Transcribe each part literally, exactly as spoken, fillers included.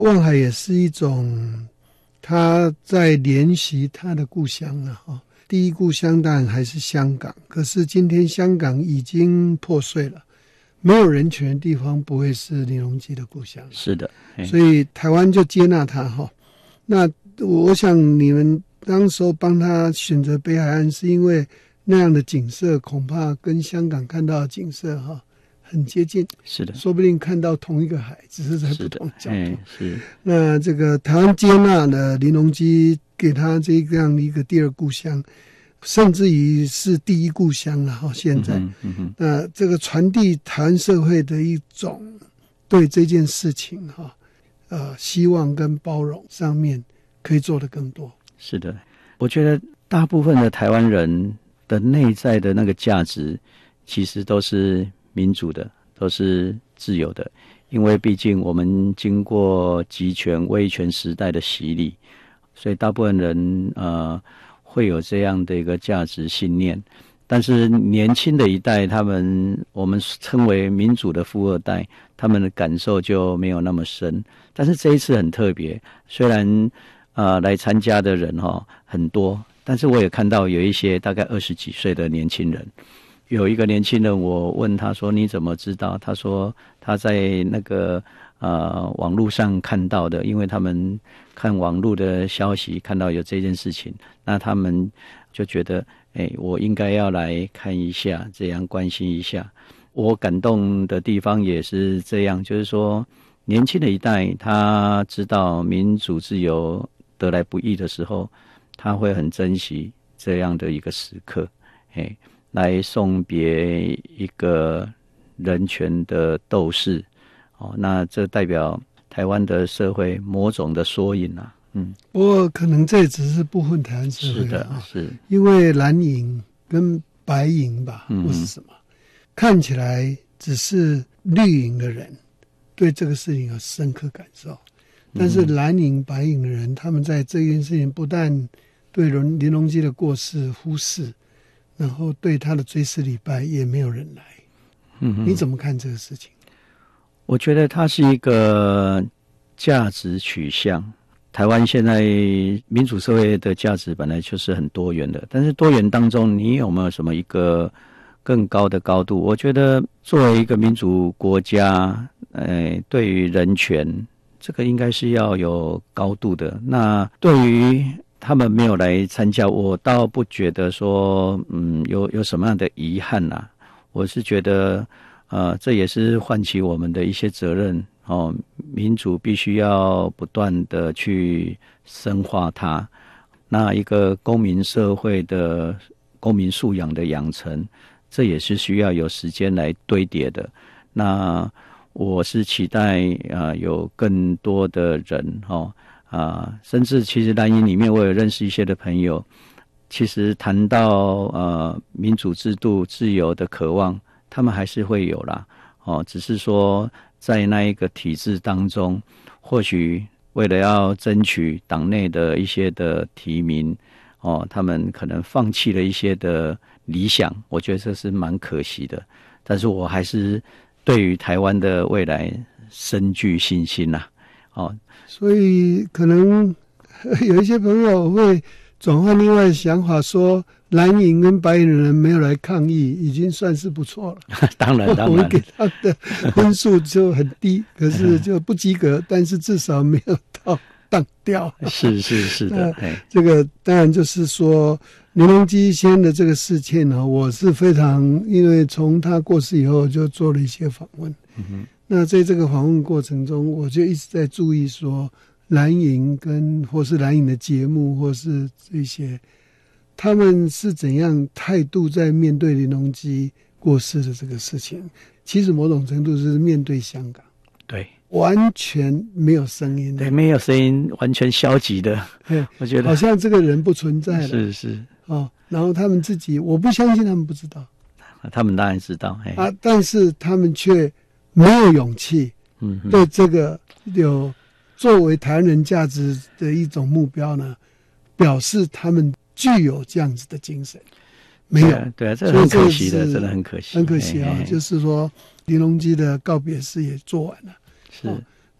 望海也是一种他在怜惜他的故乡啊，哈。第一故乡当然还是香港，可是今天香港已经破碎了，没有人权的地方不会是林荣基的故乡。 是的， 所以台湾就接纳他哈。那我想你们当时候帮他选择北海岸，是因为那样的景色恐怕跟香港看到的景色哈很接近。 是的， 说不定看到同一个海，只是在不同的角度。 是。 那这个台湾接纳了林荣基，给他这样一个第二故乡，甚至于是第一故乡了哈。现在，嗯嗯嗯那这个传递台湾社会的一种对这件事情哈，呃，希望跟包容上面可以做得更多。 是的，我觉得大部分的台湾人的内在的那个价值，其实都是民主的，都是自由的，因为毕竟我们经过集权威权时代的洗礼，所以大部分人呃会有这样的一个价值信念。但是年轻的一代，他们我们称为民主的富二代，他们的感受就没有那么深。但是这一次很特别，虽然呃来参加的人哈、哦、很多，但是我也看到有一些大概二十几岁的年轻人。有一个年轻人，我问他说你怎么知道？他说他在那个呃网络上看到的，因为他们看网络的消息看到有这件事情，那他们就觉得哎，我应该要来看一下，这样关心一下。我感动的地方也是这样，就是说年轻的一代他知道民主自由得来不易的时候，他会很珍惜这样的一个时刻，哎，来送别一个人权的斗士。哦，那这代表台湾的社会某种的缩影啊。嗯， 不过可能这只是部分台湾社会。 是的，是因为蓝营跟白营吧， 嗯、 或是什么，看起来只是绿营的人对这个事情有深刻感受，但是蓝营白营的人，他们在这件事情不但对林荣基的过世忽视，然后对他的追思礼拜也没有人来。嗯，你怎么看这个事情？ 我觉得它是一个价值取向。台湾现在民主社会的价值本来就是很多元的，但是多元当中你有没有什么一个更高的高度？我觉得作为一个民主国家，呃，对于人权这个应该是要有高度的。那对于他们没有来参加，我倒不觉得说嗯有有什么样的遗憾啊。我是觉得呃这也是唤起我们的一些责任。哦，民主必须要不断的去深化它。那一个公民社会的公民素养的养成，这也是需要有时间来堆叠的。那我是期待啊、呃，有更多的人哦啊、呃，甚至其实蓝营里面我有认识一些的朋友，其实谈到呃民主制度、自由的渴望，他们还是会有啦。哦，只是说在那一个体制当中，或许为了要争取党内的一些的提名，哦，他们可能放弃了一些的理想，我觉得这是蛮可惜的。但是我还是对于台湾的未来深具信心呐、啊。哦，所以可能有一些朋友会转换另外的想法，说蓝营跟白营的人没有来抗议，已经算是不错了。 当然，当然， 我给他的分数就很低，可是就不及格，但是至少没有到当掉。 是是是的， 这个当然就是说，林荣基先生的这个事件呢，我是非常，因为从他过世以后就做了一些访问。嗯哼，那在这个访问过程中，我就一直在注意说，蓝营跟或是蓝营的节目，或是这些。他们是怎样态度在面对林荣基过世的这个事情？其实某种程度是面对香港， 对， 完全没有声音的， 对，没有声音，完全消极的。我觉得好像这个人不存在了。 是是哦，然后他们自己，我不相信他们不知道， 他们当然知道啊，但是他们却没有勇气，嗯，对这个有作为台湾人价值的一种目标呢，表示他们具有这样子的精神，没有， 对啊，对啊，这很可惜的，真的很可惜， 很可惜啊！就是说，林荣基的告别式也做完了， 是、 哦，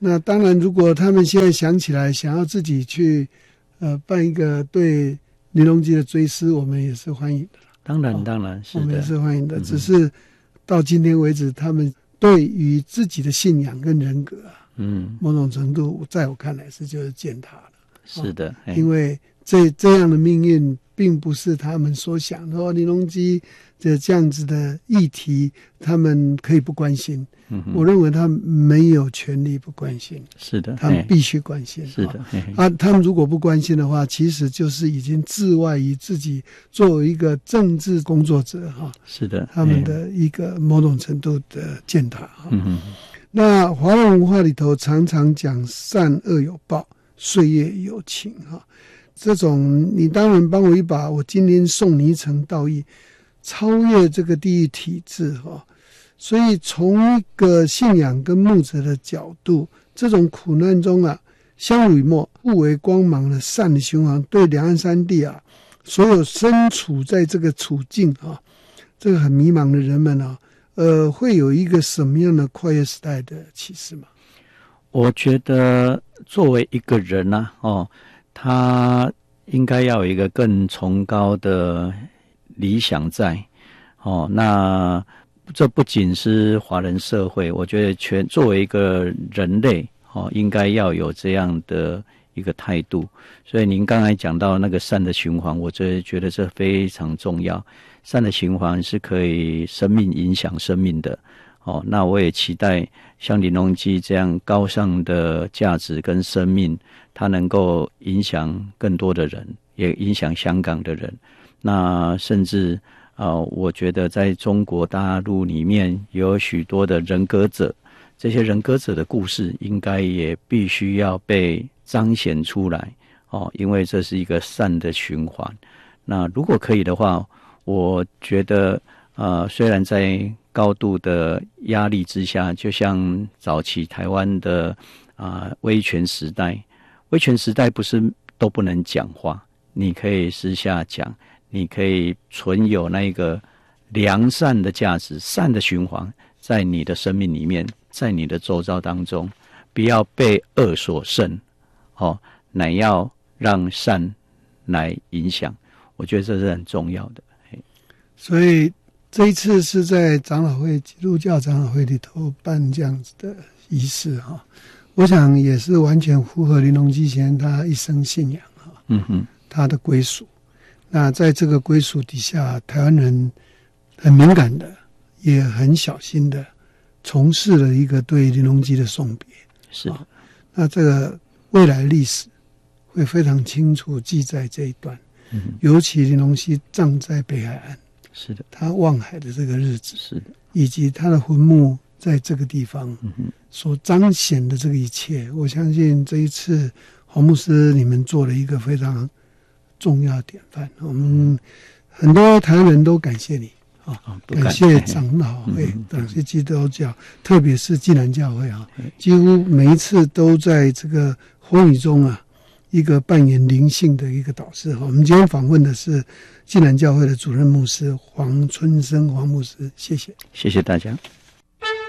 那当然，如果他们现在想起来想要自己去呃办一个对林荣基的追思，我们也是欢迎的。 当然，当然是的， 我们也是欢迎的。 嗯、 只是到今天为止，他们对于自己的信仰跟人格啊，嗯，某种程度在我看来是就是践踏了。 是的， 哦、因为这这样的命运并不是他们所想的。哦，林荣基的这样子的议题，他们可以不关心。嗯、我认为他没有权利不关心。 是的， 他们必须关心。 是的， 啊，他们如果不关心的话，其实就是已经置外于自己作为一个政治工作者哈。 是的， 他们的一个某种程度的践踏哈。 嗯那华人文化里头常常讲善恶有报，岁月有情哈。这种你当然帮我一把，我今天送你一程道义，超越这个地狱体制哈。所以从一个信仰跟牧者的角度，这种苦难中啊，相濡以沫、互为光芒的善的循环，对两岸三地啊，所有身处在这个处境啊，这个很迷茫的人们啊，呃，会有一个什么样的跨越时代的启示吗？ 我觉得作为一个人啊，哦，他应该要有一个更崇高的理想在，哦，那。这不仅是华人社会，我觉得全作为一个人类哦，应该要有这样的一个态度。所以您刚才讲到那个善的循环，我这觉得这非常重要。善的循环是可以生命影响生命的哦。那我也期待像林荣基这样高尚的价值跟生命，它能够影响更多的人，也影响香港的人。那甚至。呃，我觉得在中国大陆里面有许多的人格者，这些人格者的故事应该也必须要被彰显出来哦，因为这是一个善的循环。那如果可以的话，我觉得呃，虽然在高度的压力之下，就像早期台湾的啊、呃、威权时代，威权时代不是都不能讲话，你可以私下讲。你可以存有那个良善的价值，善的循环在你的生命里面，在你的周遭当中，不要被恶所胜，哦，乃要让善来影响。我觉得这是很重要的。 所以这一次是在长老会基督教长老会里头办这样子的仪式哈，我想也是完全符合林荣基先生他一生信仰哈，嗯哼，他的归属。那在这个归属底下，台湾人很敏感的，也很小心的从事了一个对林荣基的送别。 是的、哦， 那这个未来历史会非常清楚记载这一段。嗯，尤其林荣基葬在北海岸， 是的， 他望海的这个日子， 是的， 以及他的坟墓在这个地方所彰显的这个一切，我相信这一次黄牧师你们做了一个非常重要的典范，我们很多台湾人都感谢你啊、哦，感谢长老会，感谢基督教，特别是济南教会啊，几乎每一次都在这个风雨中啊，一个扮演灵性的一个导师。我们今天访问的是济南教会的主任牧师黄春生黄牧师，谢谢， 谢谢大家。